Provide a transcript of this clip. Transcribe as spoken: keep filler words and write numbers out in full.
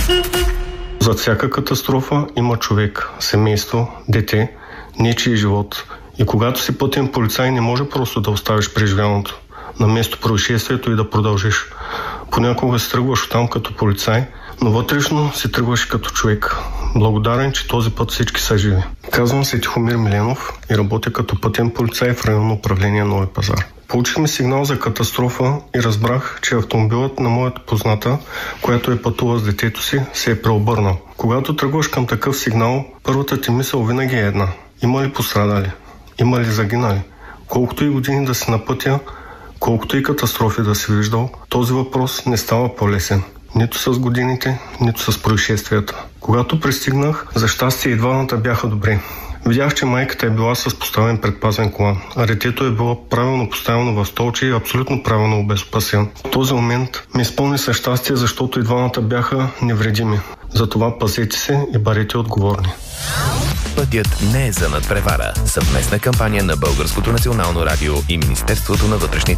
Зад всяка катастрофа има човек, семейство, дете, нечий живот. И когато си пътен полицай, не може просто да оставиш преживяното на место происшествието и да продължиш. Понякога си тръгваш оттам като полицай, но вътрешно си тръгваш като човек. Благодарен, че този път всички са живи. Казвам се Тихомир Миленов и работя като пътен полицай в районно управление Нови пазар. Получихме сигнал за катастрофа и разбрах, че автомобилът на моята позната, която е пътувала с детето си, се е преобърнал. Когато тръгваш към такъв сигнал, първата ти мисъл винаги е една. Има ли пострадали? Има ли загинали? Колкото и години да си на пътя, колкото и катастрофи да си виждал, този въпрос не става по-лесен. Нито с годините, нито с происшествията. Когато пристигнах, за щастие и двамата бяха добри. Видях, че майката е била с поставен предпазен колан, а детето е било правилно поставено в столче и абсолютно правилно обезопасен. В този момент ми изпълни със щастие, защото и двамата бяха невредими. Затова пазете се и бъдете отговорни. Пътят не е за надпревара. Съвместна кампания на Българското национално радио и Министерството на вътрешните